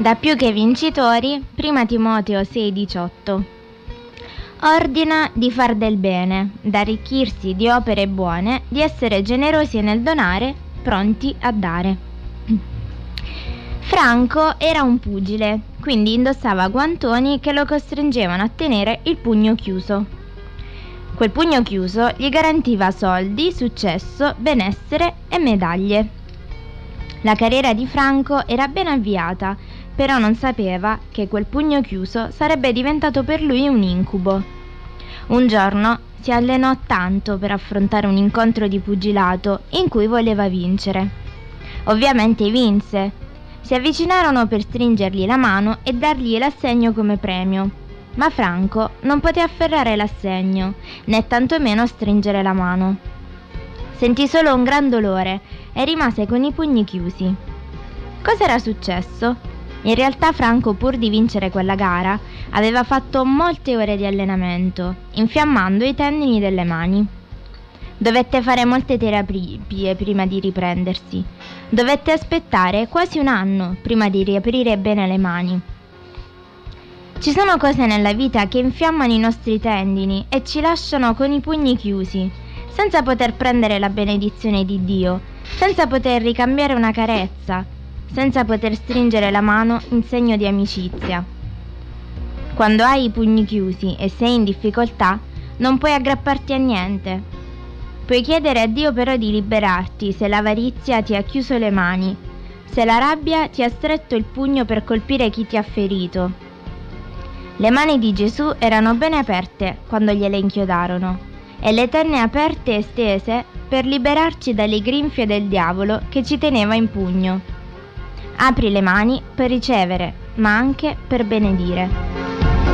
Da più che vincitori, prima Timoteo 6,18. Ordina di far del bene, d'arricchirsi di opere buone, di essere generosi nel donare, pronti a dare. Franco era un pugile, quindi indossava guantoni che lo costringevano a tenere il pugno chiuso. Quel pugno chiuso gli garantiva soldi, successo, benessere e medaglie. La carriera di Franco era ben avviata, però non sapeva che quel pugno chiuso sarebbe diventato per lui un incubo. Un giorno si allenò tanto per affrontare un incontro di pugilato in cui voleva vincere. Ovviamente vinse. Si avvicinarono per stringergli la mano e dargli l'assegno come premio, ma Franco non poté afferrare l'assegno, né tantomeno stringere la mano. Sentì solo un gran dolore e rimase con i pugni chiusi. Cos'era successo? In realtà Franco, pur di vincere quella gara, aveva fatto molte ore di allenamento, infiammando i tendini delle mani. Dovette fare molte terapie prima di riprendersi. Dovette aspettare quasi un anno prima di riaprire bene le mani. Ci sono cose nella vita che infiammano i nostri tendini e ci lasciano con i pugni chiusi, senza poter prendere la benedizione di Dio, senza poter ricambiare una carezza, senza poter stringere la mano in segno di amicizia. Quando hai i pugni chiusi e sei in difficoltà, non puoi aggrapparti a niente. Puoi chiedere a Dio però di liberarti se l'avarizia ti ha chiuso le mani, se la rabbia ti ha stretto il pugno per colpire chi ti ha ferito. Le mani di Gesù erano ben aperte quando gliele inchiodarono, e le tenne aperte e stese per liberarci dalle grinfie del diavolo che ci teneva in pugno. Apri le mani per ricevere, ma anche per benedire.